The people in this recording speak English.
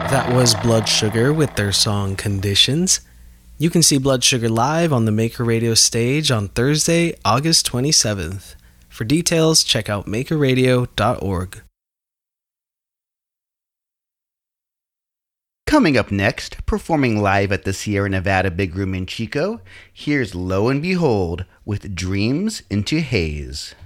That was Blood Sugar with their song Conditions. You can see Blood Sugar live on the Maker Radio stage on Thursday, August 27th. For details, check out makerradio.org. Coming up next, performing live at the Sierra Nevada Big Room in Chico, here's Lo and Behold with Dreams into Haze.